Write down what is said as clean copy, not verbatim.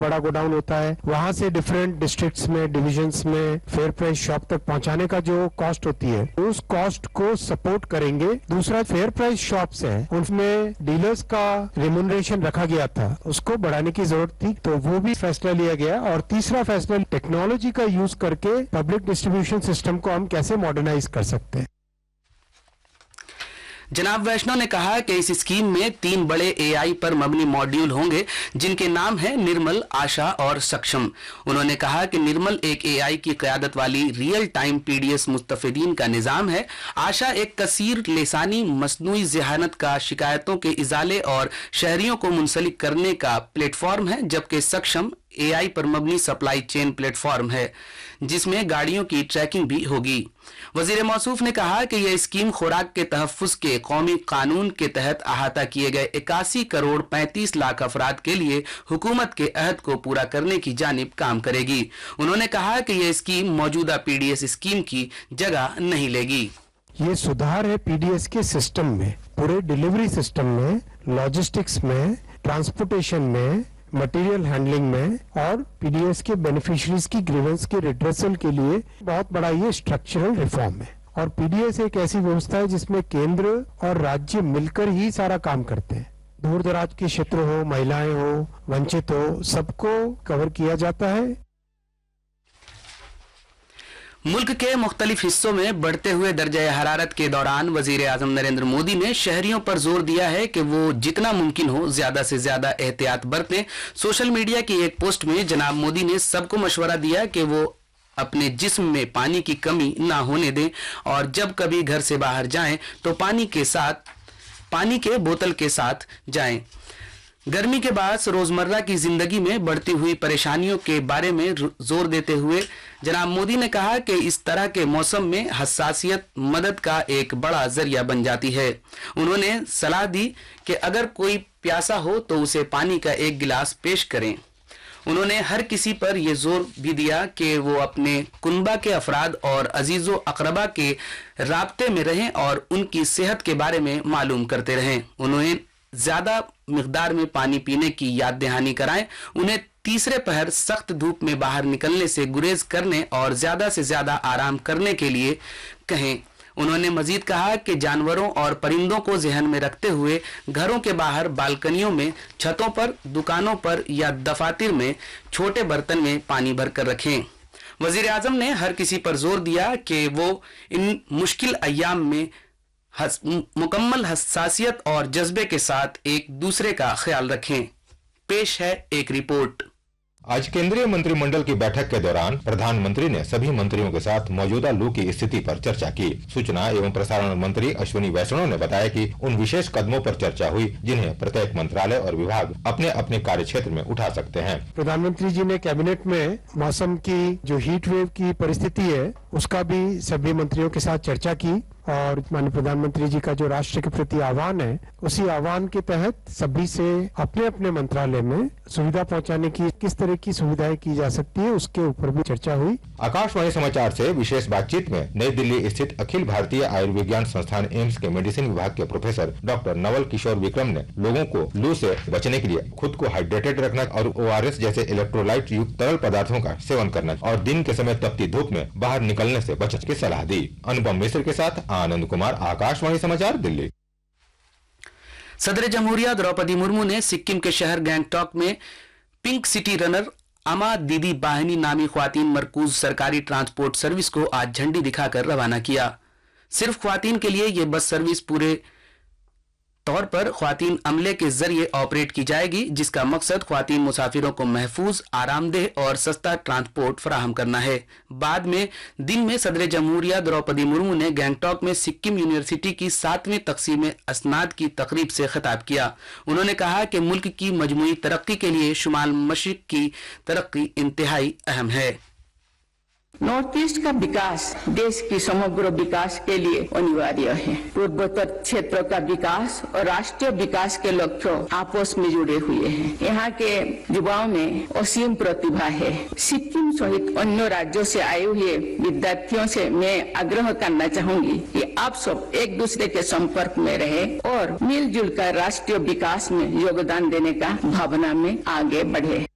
बड़ा गोडाउन होता है, वहां से डिफरेंट डिस्ट्रिक्ट्स में, डिविजन्स में फेयर प्राइस शॉप तक पहुंचाने का जो कॉस्ट होती है, उस कॉस्ट को सपोर्ट करेंगे। दूसरा, फेयर प्राइस शॉप्स है, उनमें डीलर्स का रेम्यूनरेशन रखा गया था, उसको बढ़ाने की जरूरत थी, तो वो भी फैसला लिया गया। और तीसरा फैसला, टेक्नोलॉजी का यूज करके पब्लिक डिस्ट्रीब्यूशन सिस्टम को हम कैसे मॉडर्नाइज कर सकते हैं। जनाब वैष्णव ने कहा कि इस स्कीम में 3 बड़े एआई पर मबनी मॉड्यूल होंगे, जिनके नाम हैं निर्मल, आशा और सक्षम। उन्होंने कहा कि निर्मल एक एआई की क़यादत वाली रियल टाइम पीडीएस मुस्तफ़ीदीन का निज़ाम है। आशा एक कसीर लेसानी मसनूई ज़हानत का शिकायतों के इजाले और शहरियों को मुंसलिक करने का प्लेटफॉर्म है, जबकि सक्षम एआई पर मबनी सप्लाई चेन प्लेटफॉर्म है, जिसमें गाड़ियों की ट्रैकिंग भी होगी। वजीर मौसूफ ने कहा कि यह स्कीम खुराक के तहफ़्फ़ुज़ के कौमी कानून के तहत अहाता किए गए 81 करोड़ 35 लाख अफराद के लिए हुकूमत के अहद को पूरा करने की जानिब काम करेगी। उन्होंने कहा कि यह स्कीम मौजूदा पीडीएस स्कीम की जगह नहीं लेगी। ये सुधार है पीडीएस के सिस्टम में, पूरे डिलीवरी सिस्टम में, लॉजिस्टिक्स में, ट्रांसपोर्टेशन में, मटेरियल हैंडलिंग में और पीडीएस के बेनिफिशियरीज की ग्रीवेंस के रिड्रेसल के लिए बहुत बड़ा ये स्ट्रक्चरल रिफॉर्म है। और पीडीएस एक ऐसी व्यवस्था है जिसमें केंद्र और राज्य मिलकर ही सारा काम करते हैं। दूर दराज के क्षेत्र हो, महिलाएं हो, वंचित हो, सबको कवर किया जाता है। मुल्क के मुख्तलिफ हिस्सों में बढ़ते हुए दर्जे हरारत के दौरान वजीर आजम नरेंद्र मोदी ने शहरियों पर जोर दिया है कि वो जितना मुमकिन हो ज्यादा से ज्यादा एहतियात बरतें। सोशल मीडिया की एक पोस्ट में जनाब मोदी ने सबको मशवरा दिया कि वो अपने जिस्म में पानी की कमी ना होने दें और जब कभी घर से बाहर जाएं तो पानी के बोतल के साथ जाएं। गर्मी के बाद रोजमर्रा की जिंदगी में बढ़ती हुई परेशानियों के बारे में जोर देते हुए जनाब मोदी ने कहा कि इस तरह के मौसम में हसासियत मदद का एक बड़ा जरिया बन जाती है। उन्होंने सलाह दी कि अगर कोई प्यासा हो तो उसे पानी का एक गिलास पेश करें। उन्होंने हर किसी पर यह जोर भी दिया कि वो अपने कुनबा के अफराद और अजीजो अकरबा के राब्ते में रहें और उनकी सेहत के बारे में मालूम करते रहें। उन्हें ज्यादा मिकदार में पानी पीने की याद दहानी कराएं। उन्हें तीसरे पहर सख्त धूप में बाहर निकलने से गुरेज करने और ज्यादा से ज्यादा आराम करने के लिए कहें। उन्होंने मजीद कहा कि जानवरों और परिंदों को जहन में रखते हुए घरों के बाहर, बालकनियों में, छतों पर, दुकानों पर या दफातर में छोटे बर्तन में पानी भरकर रखें। वजीर आजम ने हर किसी पर जोर दिया कि वो इन मुश्किल अय्याम में मुकम्मल हसासियत और जज्बे के साथ एक दूसरे का ख्याल रखें। पेश है एक रिपोर्ट। आज केंद्रीय मंत्रिमंडल की बैठक के दौरान प्रधानमंत्री ने सभी मंत्रियों के साथ मौजूदा लू की स्थिति पर चर्चा की। सूचना एवं प्रसारण मंत्री अश्विनी वैष्णव ने बताया कि उन विशेष कदमों पर चर्चा हुई जिन्हें प्रत्येक मंत्रालय और विभाग अपने अपने कार्य क्षेत्र में उठा सकते हैं। प्रधानमंत्री जी ने कैबिनेट में मौसम की जो हीट वेव की परिस्थिति है उसका भी सभी मंत्रियों के साथ चर्चा की और माननीय प्रधानमंत्री जी का जो राष्ट्र के प्रति आह्वान है, उसी आह्वान के तहत सभी से अपने अपने मंत्रालय में सुविधा पहुंचाने की किस तरह की सुविधाएं की जा सकती है उसके ऊपर भी चर्चा हुई। आकाशवाणी समाचार से विशेष बातचीत में नई दिल्ली स्थित अखिल भारतीय आयुर्विज्ञान संस्थान एम्स के मेडिसिन विभाग के प्रोफेसर डॉक्टर नवल किशोर विक्रम ने लोगों को लू से बचने के लिए खुद को हाइड्रेटेड रखना और ORS जैसे इलेक्ट्रोलाइट युक्त तरल पदार्थों का सेवन करना और दिन के समय तपती धूप में बाहर निकलने से बचने की सलाह दी। अनुपम मिश्र के साथ आनंद कुमार, आकाशवाणी समाचार, दिल्ली। सदर जमहूरिया द्रौपदी मुर्मू ने सिक्किम के शहर गैंगटॉक में पिंक सिटी रनर अमा दीदी बाहिनी नामी ख्वातीन मरकूज सरकारी ट्रांसपोर्ट सर्विस को आज झंडी दिखाकर रवाना किया। सिर्फ ख्वातीन के लिए यह बस सर्विस पूरे तौर पर ख्वातीन अमले के जरिए ऑपरेट की जाएगी, जिसका मकसद ख्वातीन मुसाफिरों को महफूज, आरामदेह और सस्ता ट्रांसपोर्ट फराहम करना है। बाद में दिन में सदर जमहूरिया द्रौपदी मुर्मू ने गैंगटॉक में सिक्किम यूनिवर्सिटी की 7वीं तकसीम असनाद की तकरीब से खिताब किया। उन्होंने कहा कि मुल्क की मजमूई तरक्की के लिए शुमाल मशरिक की तरक्की इंतहाई अहम है। नॉर्थ ईस्ट का विकास देश की समग्र विकास के लिए अनिवार्य है। पूर्वोत्तर क्षेत्र का विकास और राष्ट्रीय विकास के लक्ष्य आपस में जुड़े हुए हैं। यहाँ के युवाओं में असीम प्रतिभा है। सिक्किम सहित अन्य राज्यों से आए हुए विद्यार्थियों से मैं आग्रह करना चाहूंगी कि आप सब एक दूसरे के संपर्क में रहे और मिलजुल कर राष्ट्रीय विकास में योगदान देने का भावना में आगे बढ़े।